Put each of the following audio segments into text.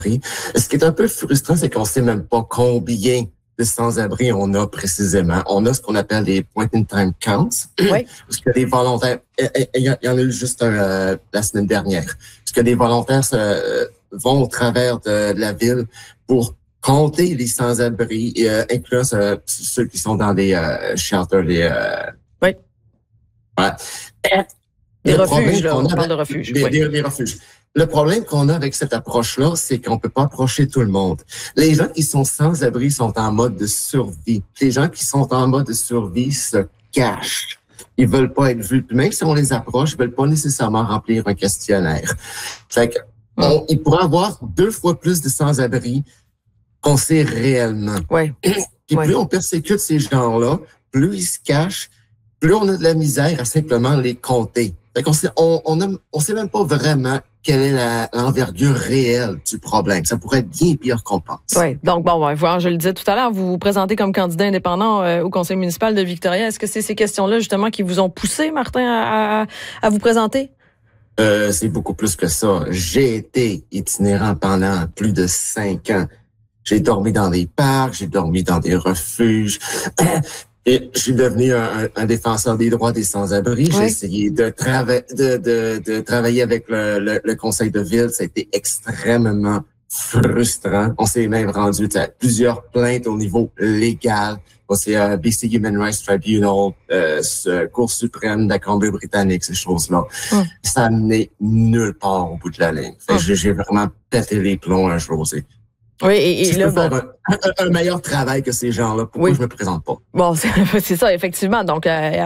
Ce qui est un peu frustrant, c'est qu'on sait même pas combien de sans-abri on a précisément. On a ce qu'on appelle des point-in-time counts. Oui. Parce que des volontaires, il y en a eu juste un la semaine dernière. Parce que des volontaires vont au travers de la ville pour compter les sans-abri, incluant ceux qui sont dans des shelters, Oui. Ouais. Des refuges, là, on parle de refuges. Des refuges. Le problème qu'on a avec cette approche-là, c'est qu'on peut pas approcher tout le monde. Les gens qui sont sans abri sont en mode de survie. Les gens qui sont en mode de survie se cachent. Ils veulent pas être vus. Puis même si on les approche, ils veulent pas nécessairement remplir un questionnaire. Fait que, il pourrait avoir 2 fois plus de sans-abri qu'on sait réellement. Ouais. Puis plus on persécute ces gens-là, plus ils se cachent, plus on a de la misère à simplement les compter. Fait qu'on sait, on sait même pas vraiment quelle est l'envergure réelle du problème. Ça pourrait être bien pire qu'on pense. Oui. Donc, bon, je le disais tout à l'heure, vous vous présentez comme candidat indépendant au conseil municipal de Victoria. Est-ce que c'est ces questions-là, justement, qui vous ont poussé, Martin, à vous présenter? C'est beaucoup plus que ça. J'ai été itinérant pendant plus de 5 ans. J'ai dormi dans des parcs, j'ai dormi dans des refuges. Et je suis devenu un défenseur des droits des sans-abri. Oui. J'ai essayé de travailler avec le conseil de ville. Ça a été extrêmement frustrant. On s'est même rendu à plusieurs plaintes au niveau légal. C'est BC Human Rights Tribunal, Cour suprême de la Colombie-Britannique, ces choses-là. Ça n'est nulle part au bout de la ligne. J'ai vraiment pété les plombs un jour. Oui, et là, je peux faire un meilleur travail que ces gens-là. Pourquoi je me présente pas? Bon, c'est ça, effectivement. Donc,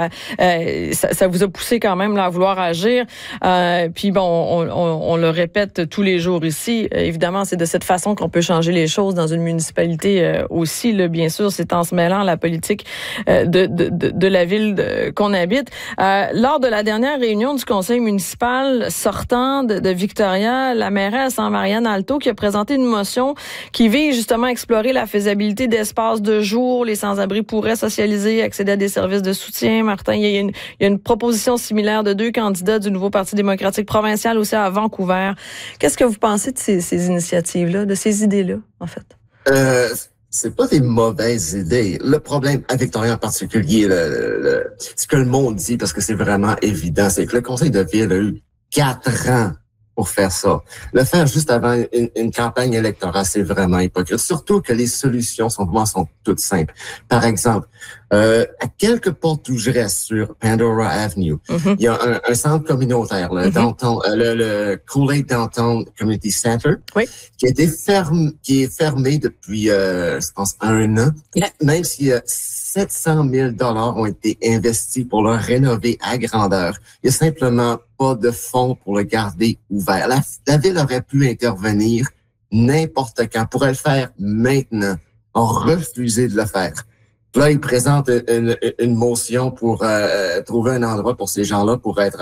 ça vous a poussé quand même là, à vouloir agir. Puis bon, on le répète tous les jours ici. Évidemment, c'est de cette façon qu'on peut changer les choses dans une municipalité aussi. Là, bien sûr, c'est en se mêlant à la politique de la ville qu'on habite. Lors de la dernière réunion du conseil municipal sortant de Victoria, la mairesse Marianne Alto qui a présenté une motion qui vise justement à explorer la faisabilité d'espaces de jour. Les sans-abri pourraient socialiser, accéder à des services de soutien. Martin, il y a une proposition similaire de 2 candidats du nouveau Parti démocratique provincial aussi à Vancouver. Qu'est-ce que vous pensez de ces initiatives-là, de ces idées-là, en fait? C'est pas des mauvaises idées. Le problème à Victoria en particulier, ce que le monde dit, parce que c'est vraiment évident, c'est que le conseil de ville a eu 4 ans pour faire ça. Le faire juste avant une campagne électorale, c'est vraiment hypocrite. Surtout que les solutions sont toutes simples. Par exemple, à quelques portes où je reste sur Pandora Avenue, il y a un centre communautaire, le Kool-Aid Downtown Community Center, qui est fermé depuis, je pense, 1 an. Même s'il y a 700 000 $ ont été investis pour le rénover à grandeur. Il n'y a simplement pas de fonds pour le garder ouvert. La ville aurait pu intervenir n'importe quand, pourrait le faire maintenant, ont refusé de le faire. Là, ils présentent une motion pour trouver un endroit pour ces gens-là pour être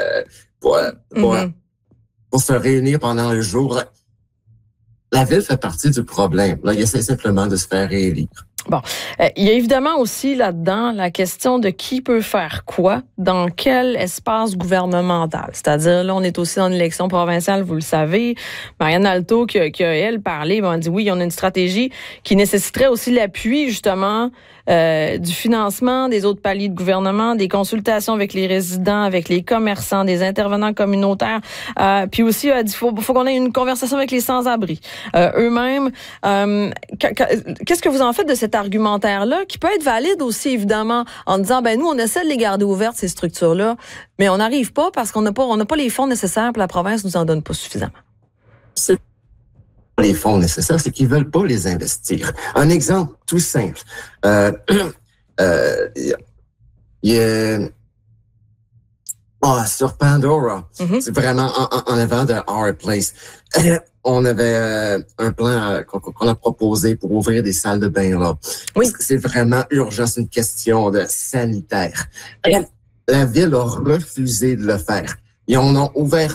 pour se réunir pendant le jour. La ville fait partie du problème. Là, il essaie simplement de se faire réélire. Bon, il y a évidemment aussi là-dedans la question de qui peut faire quoi dans quel espace gouvernemental. C'est-à-dire, là, on est aussi dans une élection provinciale, vous le savez. Marianne Alto qui a elle, parlé, elle dit oui, on a une stratégie qui nécessiterait aussi l'appui, justement, du financement des autres paliers de gouvernement, des consultations avec les résidents, avec les commerçants, des intervenants communautaires. Puis aussi, elle dit faut qu'on ait une conversation avec les sans-abri eux-mêmes. Qu'est-ce que vous en faites de cet argumentaire-là, qui peut être valide aussi, évidemment, en disant, nous, on essaie de les garder ouvertes, ces structures-là, mais on n'arrive pas parce qu'on n'a pas les fonds nécessaires, puis la province nous en donne pas suffisamment. C'est pas les fonds nécessaires, c'est qu'ils veulent pas les investir. Un exemple tout simple. Sur Pandora, c'est vraiment en avant de Our Place. On avait un plan qu'on a proposé pour ouvrir des salles de bain là. Oui. C'est vraiment urgent, c'est une question de sanitaire. La ville a refusé de le faire. Ils en ont ouvert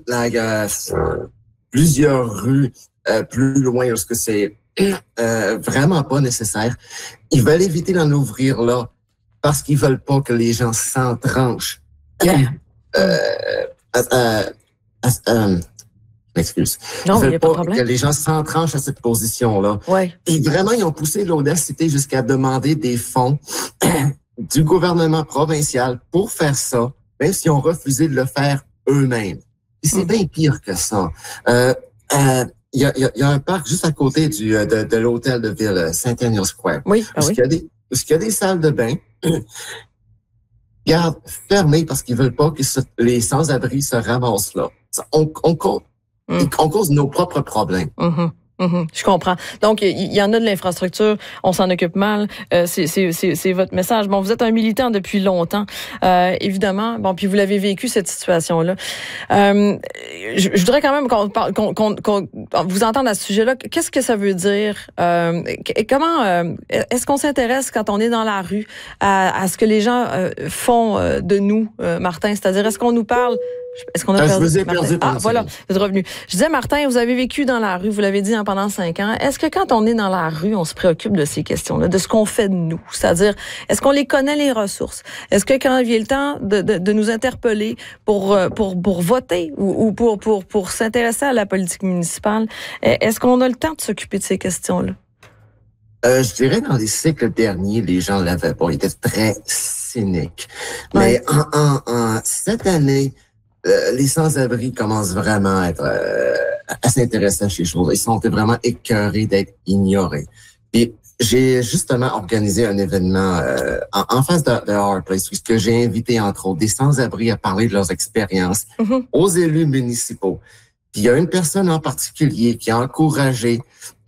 plusieurs rues plus loin parce que c'est vraiment pas nécessaire. Ils veulent éviter d'en ouvrir là parce qu'ils veulent pas que les gens s'entranchent. M'excuse. Non, Ils il n'y veulent a pas de pas problème. que les gens s'entranchent à cette position-là. Ouais. Et vraiment, ils ont poussé l'audacité jusqu'à demander des fonds du gouvernement provincial pour faire ça, même s'ils ont refusé de le faire eux-mêmes. Puis c'est bien pire que ça. Il y a un parc juste à côté de l'hôtel de ville, Centennial Square. Oui, Où il y a des salles de bain, garde fermées parce qu'ils veulent pas que les sans-abri se ramassent là. On cause nos propres problèmes. Je comprends. Donc, il y en a de l'infrastructure, on s'en occupe mal. C'est votre message. Bon, vous êtes un militant depuis longtemps, évidemment. Bon, puis vous l'avez vécu, cette situation-là. Je voudrais quand même qu'on vous entende à ce sujet-là. Qu'est-ce que ça veut dire? Comment est-ce qu'on s'intéresse quand on est dans la rue à ce que les gens font de nous, Martin? C'est-à-dire, est-ce qu'on nous parle... Est-ce qu'on a perdu? Je vous ai perdu. Voilà, vous êtes revenu. Je disais, Martin, vous avez vécu dans la rue, vous l'avez dit pendant 5 ans. Est-ce que quand on est dans la rue, on se préoccupe de ces questions-là, de ce qu'on fait de nous? C'est-à-dire, est-ce qu'on les connaît, les ressources? Est-ce que quand il vient le temps de nous interpeller pour voter ou pour s'intéresser à la politique municipale, est-ce qu'on a le temps de s'occuper de ces questions-là? Je dirais dans les cycles derniers, les gens l'avaient pas. Ils étaient très cyniques. Mais cette année, les sans-abri commencent vraiment à s'intéresser à ces choses. Ils sont vraiment écœurés d'être ignorés. Puis j'ai justement organisé un événement en face de Our Place, puisque j'ai invité entre autres des sans-abri à parler de leurs expériences aux élus municipaux. Puis il y a une personne en particulier qui a encouragé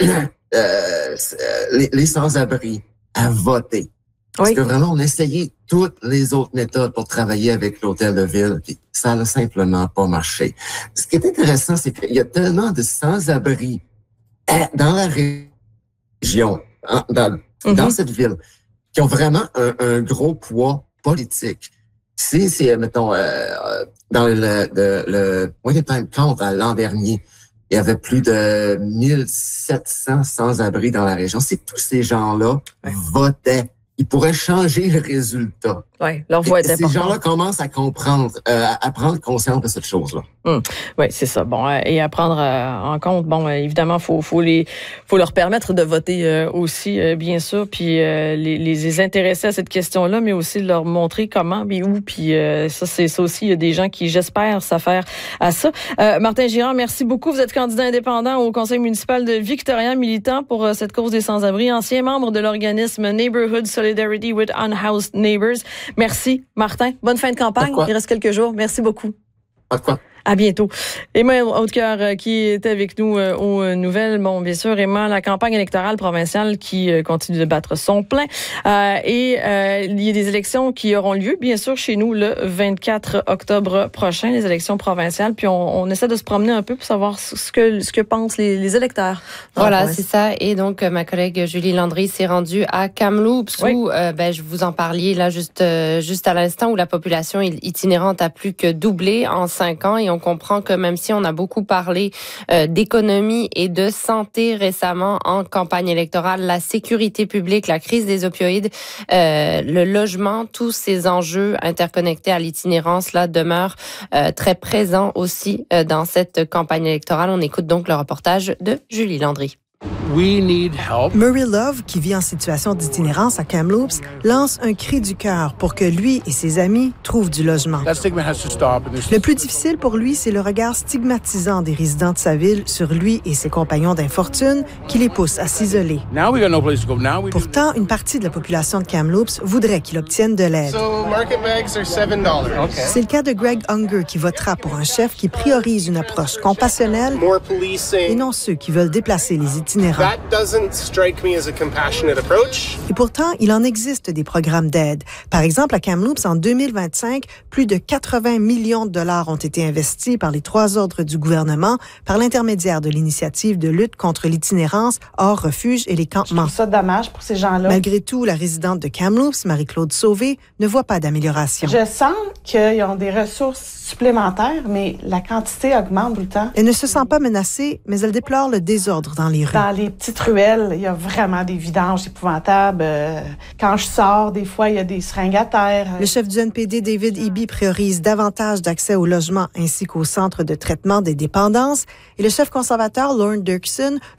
les sans-abri à voter. Parce que vraiment, on a essayé toutes les autres méthodes pour travailler avec l'hôtel de ville, puis ça n'a simplement pas marché. Ce qui est intéressant, c'est qu'il y a tellement de sans-abri dans la région, dans cette ville, qui ont vraiment un gros poids politique. C'est mettons, dans le Moyen Time Count l'an dernier, il y avait plus de 1700 sans-abri dans la région. Si tous ces gens-là votaient, ils pourraient changer le résultat. Oui, leur voix est importante. Ces gens-là commencent à comprendre, à prendre conscience de cette chose-là. Oui, c'est ça. Bon, et à prendre en compte, bon, évidemment, faut leur permettre de voter aussi, bien sûr, puis les intéresser à cette question-là, mais aussi leur montrer comment, puis où, puis ça aussi, il y a des gens qui, j'espère, s'affairent à ça. Martin Girard, merci beaucoup. Vous êtes candidat indépendant au conseil municipal de Victoria, militant pour cette cause des sans-abri, ancien membre de l'organisme Neighborhood Solidarity with Unhoused Neighbors. Merci, Martin. Bonne fin de campagne. Il reste quelques jours. Merci beaucoup. Pas de quoi. À bientôt. Emma Hautecoeur qui était avec nous aux nouvelles. Bon, bien sûr, Emma, la campagne électorale provinciale qui continue de battre son plein. Il y a des élections qui auront lieu, bien sûr, chez nous le 24 octobre prochain, les élections provinciales. Puis on essaie de se promener un peu pour savoir ce que pensent les électeurs. Voilà, c'est ça. Et donc, ma collègue Julie Landry s'est rendue à Kamloops où, je vous en parliez là juste à l'instant, où la population itinérante a plus que doublé en 5 ans. Et on comprend que même si on a beaucoup parlé d'économie et de santé récemment en campagne électorale, la sécurité publique, la crise des opioïdes, le logement, tous ces enjeux interconnectés à l'itinérance là demeurent très présents aussi dans cette campagne électorale. On écoute donc le reportage de Julie Landry. Murray Love, qui vit en situation d'itinérance à Kamloops, lance un cri du cœur pour que lui et ses amis trouvent du logement. Le plus difficile pour lui, c'est le regard stigmatisant des résidents de sa ville sur lui et ses compagnons d'infortune qui les pousse à s'isoler. Pourtant, une partie de la population de Kamloops voudrait qu'il obtienne de l'aide. C'est le cas de Greg Unger qui votera pour un chef qui priorise une approche compassionnelle et non ceux qui veulent déplacer les itinérants. Et pourtant, il en existe des programmes d'aide. Par exemple, à Kamloops, en 2025, plus de 80 millions de dollars ont été investis par les 3 ordres du gouvernement par l'intermédiaire de l'initiative de lutte contre l'itinérance hors refuge et les campements. Je trouve ça dommage pour ces gens-là. Malgré tout, la résidente de Kamloops, Marie-Claude Sauvé, ne voit pas d'amélioration. Je sens qu'ils ont des ressources supplémentaires, mais la quantité augmente tout le temps. Elle ne se sent pas menacée, mais elle déplore le désordre dans les rues. Dans les petites ruelles, il y a vraiment des vidanges épouvantables. Quand je sors, des fois, il y a des seringues à terre. Le chef du NPD, David Eby, priorise davantage d'accès au logement ainsi qu'au centre de traitement des dépendances. Et le chef conservateur, Lorne Dirksen,